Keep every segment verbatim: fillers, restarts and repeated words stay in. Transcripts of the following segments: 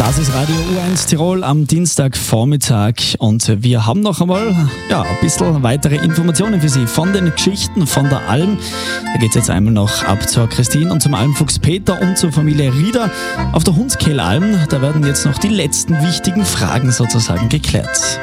Das ist Radio U eins Tirol am Dienstagvormittag und wir haben noch einmal ja, ein bisschen weitere Informationen für Sie von den Geschichten von der Alm. Da geht es jetzt einmal noch ab zur Christine und zum Almfuchs Peter und zur Familie Rieder auf der Hundskehlalm. Da werden jetzt noch die letzten wichtigen Fragen sozusagen geklärt.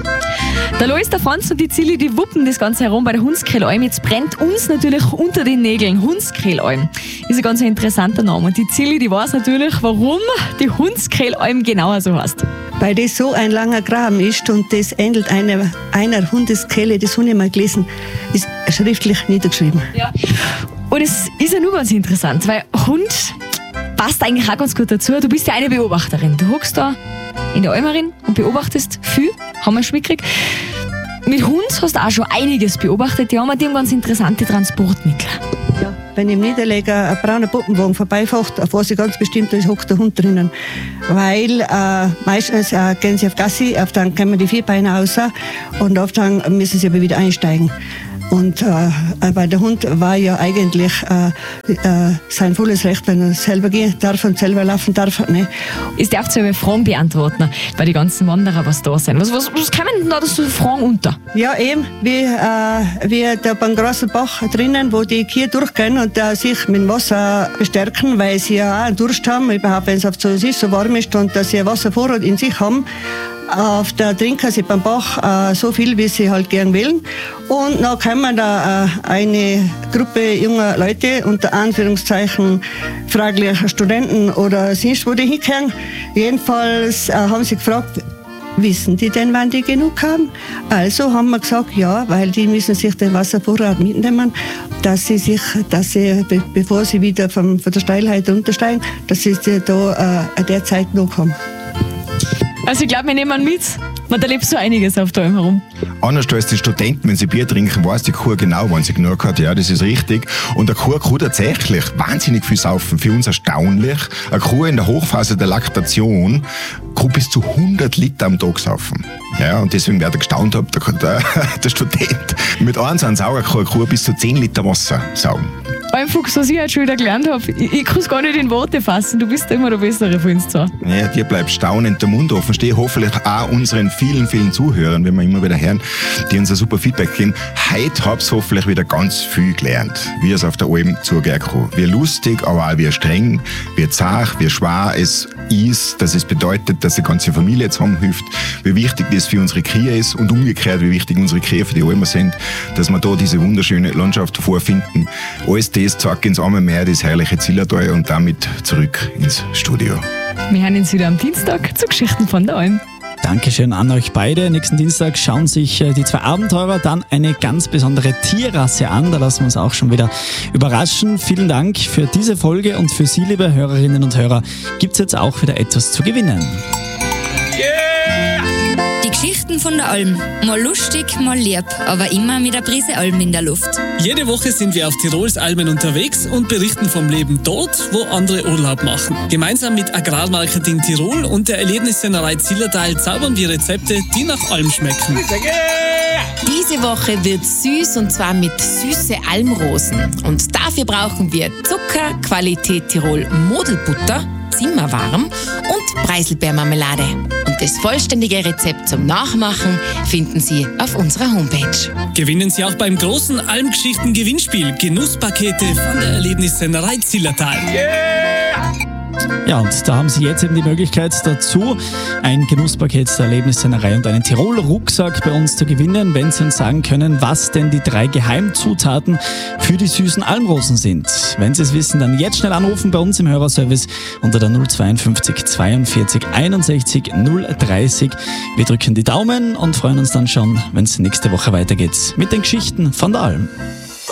Der Lois, der Franz und die Zilli, die wuppen das Ganze herum bei der Hundskehlalm. Jetzt brennt uns natürlich unter den Nägeln. Hundskehlalm ist ein ganz interessanter Name. Und die Zilli, die weiß natürlich, warum die Hundskehlalm genauer so heißt. Weil das so ein langer Graben ist und das ähnelt einer, einer Hundeskehle, das habe ich mal gelesen, ist schriftlich niedergeschrieben. Ja. Und es ist ja nur ganz interessant, weil Hund passt eigentlich auch ganz gut dazu. Du bist ja eine Beobachterin. Du hockst da in der Almerin und beobachtest viel, haben wir schon mitgekriegt. Mit Hund hast du auch schon einiges beobachtet. Die haben, die haben ganz interessante Transportmittel. Ja, wenn im Niederleger ein brauner Puppenwagen vorbeifährt, auf was ich ganz bestimmt ist, hockt der Hund drinnen. Weil äh, meistens äh, gehen sie auf Gassi, auf dann kommen die Vierbeine raus und oft dann müssen sie aber wieder einsteigen. Und äh, weil der Hund war ja eigentlich äh, äh, sein volles Recht, wenn er selber gehen darf und selber laufen darf. Ne? Ich darf selber Fragen beantworten bei den ganzen Wanderer, was da sind. Was, was, was kommen denn da so Fragen unter? Ja, eben, wie, äh, wie da beim großen Bach drinnen, wo die Kühe durchgehen und äh, sich mit dem Wasser bestärken, weil sie ja auch einen Durst haben, überhaupt wenn es auf so, ist, so warm ist und dass sie ein Wasservorrat in sich haben. Auf der trinken sie beim Bach äh, so viel, wie sie halt gern wollen. Und dann kommen da äh, eine Gruppe junger Leute, unter Anführungszeichen fragliche Studenten oder sonst wo die hingehen. Jedenfalls äh, haben sie gefragt, wissen die denn, wann die genug haben? Also haben wir gesagt, ja, weil die müssen sich den Wasservorrat mitnehmen, dass sie sich, dass sie, be- bevor sie wieder vom, von der Steilheit runtersteigen, dass sie da äh, der Zeit noch haben. Also ich glaube, wir nehmen mit. Man erlebt so einiges auf der Alm herum. Anders als die Studenten, wenn sie Bier trinken, weiß die Kuh genau, wann sie genug hat. Ja, das ist richtig. Und eine Kuh kann tatsächlich wahnsinnig viel saufen. Für uns erstaunlich. Eine Kuh in der Hochphase der Laktation kann bis zu hundert Liter am Tag saufen. Ja, und deswegen, wer da gestaunt hat, da kann der, der Student mit eins an Sauger kann eine Kuh bis zu zehn Liter Wasser saugen. Almfuchs, was ich heute schon wieder gelernt habe, ich, ich kann es gar nicht in Worte fassen. Du bist immer der Bessere von uns zwei. Ja, dir bleibt staunend der Mund offen. Stehe hoffentlich auch unseren vielen, vielen Zuhörern, wenn wir immer wieder hören, die uns ein super Feedback geben. Heute habt ihr hoffentlich wieder ganz viel gelernt, wie es auf der Alm zugehen kann. Wie lustig, aber auch wie streng, wie zart, wie schwer es ist, dass es bedeutet, dass die ganze Familie zusammenhilft, wie wichtig das für unsere Kühe ist und umgekehrt, wie wichtig unsere Kühe für die Almer sind, dass wir da diese wunderschöne Landschaft vorfinden. Alles das zeigt ins arme Meer, das herrliche Zillertal und damit zurück ins Studio. Wir hören uns wieder am Dienstag zu Geschichten von der Alm. Dankeschön an euch beide. Nächsten Dienstag schauen sich die zwei Abenteurer dann eine ganz besondere Tierrasse an. Da lassen wir uns auch schon wieder überraschen. Vielen Dank für diese Folge und für Sie, liebe Hörerinnen und Hörer, gibt es jetzt auch wieder etwas zu gewinnen. Die Geschichten von der Alm. Mal lustig, mal lieb, aber immer mit einer Prise Alm in der Luft. Jede Woche sind wir auf Tirols Almen unterwegs und berichten vom Leben dort, wo andere Urlaub machen. Gemeinsam mit Agrarmarketing Tirol und der Erlebnissennerei Zillertal zaubern wir Rezepte, die nach Alm schmecken. Diese Woche wird süß und zwar mit süße Almrosen. Und dafür brauchen wir Zucker, Qualität Tirol Modelbutter, zimmerwarm und Preiselbeermarmelade. Und das vollständige Rezept zum Nachmachen finden Sie auf unserer Homepage. Gewinnen Sie auch beim großen Almgeschichten-Gewinnspiel Genusspakete von der Erlebnissennerei Zillertal. Ja, und da haben Sie jetzt eben die Möglichkeit dazu, ein Genusspaket der Erlebnissennerei und einen Tiroler Rucksack bei uns zu gewinnen, wenn Sie uns sagen können, was denn die drei Geheimzutaten für die süßen Almrosen sind. Wenn Sie es wissen, dann jetzt schnell anrufen bei uns im Hörerservice unter der null zweiundfünfzig zweiundvierzig einundsechzig null dreißig. Wir drücken die Daumen und freuen uns dann schon, wenn es nächste Woche weitergeht mit den Geschichten von der Alm.